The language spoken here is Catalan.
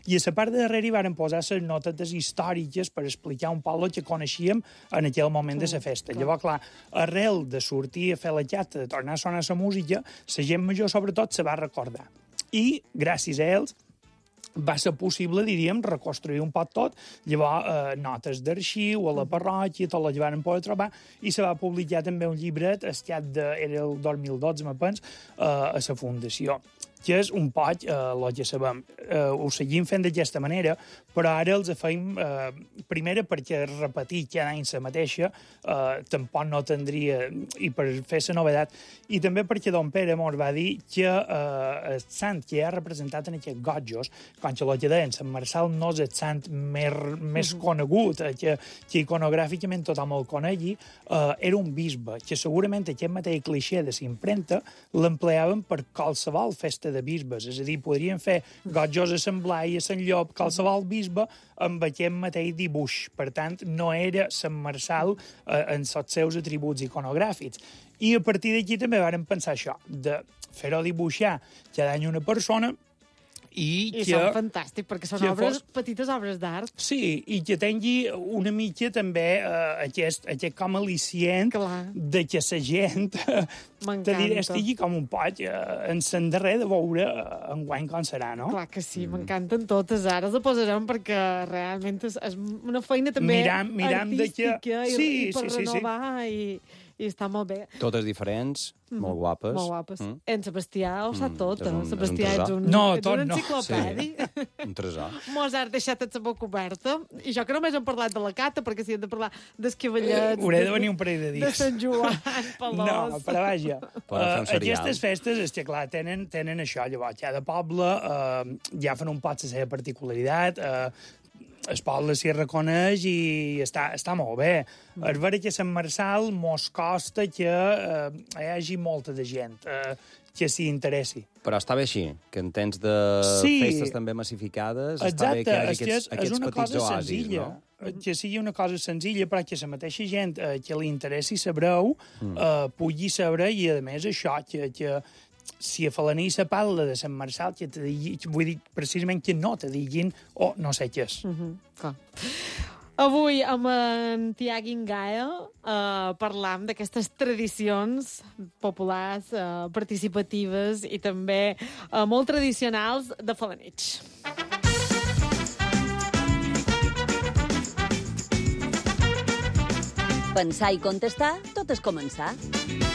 I a la part de darrere hi varen posar les notes històriques per explicar un poc el que coneixíem en aquell moment de la festa. Llavors, clar, arrel de sortir a fer la xata, de tornar a sonar la música, la gent major, sobretot, se va recordar. I, gràcies a ells, va ser possible, diríem, reconstruir un poc tot, llavors notes d'arxiu a la parròquia, tot el que van poder trobar, i se va publicar també un llibret, era el 2012, me penso, a la Fundació, que és un poc el que sabem. Ho seguim fent d'aquesta manera, però ara els feim, primera, perquè repetir cada any la mateixa tampoc no tindria, i per fer la novedat, i també perquè Don Pere mos va dir que el sant que ha representat en aquests gotjos, com el que deien, Sant Marçal no és el sant més conegut, que iconogràficament tothom el conegui, era un bisbe, que segurament aquest mateix clixé de l'impremta l'empleaven per qualsevol festa de bisbes, és a dir, podrien fer gotjos a Sant Blai, a Sant Llop, qualsevol bisbe amb aquest mateix dibuix. Per tant, no era Sant Marçal en els seus atributs iconogràfics. I a partir d'aquí també vàrem pensar això, de fer-ho dibuixar cada any una persona, I són fantàstics, perquè són petites obres d'art. Sí, i que tingui una mica també aquest com al·licient de que la gent estigui com un poc en s'endarrer de veure enguany com serà, no? Clar que sí, m'encanten totes. Ara les posarem perquè realment és una feina també artística i per renovar i està molt bé. Totes diferents, molt guapes. Molt guapes. En Sebastià ho sap tot. Sebastià ets un enciclopèdi. Un tresor. Mos has deixat la boca oberta. I jo que només hem parlat de la cata, perquè si hem de parlar d'esquivallets... Hauré de venir un parell de dies. De Sant Joan, Pelós... No, però vaja. Aquestes festes, és que clar, tenen això. Llavors, cada poble ja fan un pot la seva particularitat, el poble s'hi reconeix i està molt bé. És vera que a Sant Marçal mos costa que hi hagi molta de gent que s'hi interessi. Però està bé així, que en temps de festes també massificades està bé que hi hagi aquests petits oasis, no? Que sigui una cosa senzilla, però que la mateixa gent que li interessi saber-ho pugui saber, i a més això, que si a Falaní se parla de Sant Marçal, vull dir precisament que no te diguin no sé què és. Avui, amb en Tiago Ingaia, parlam d'aquestes tradicions populars, participatives i també molt tradicionals de Felanitx. Pensar i contestar, tot és començar.